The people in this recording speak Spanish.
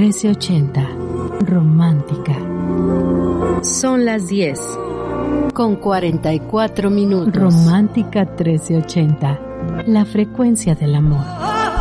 1380. Romántica. Son las 10 con 44 minutos. Romántica 1380. La frecuencia del amor.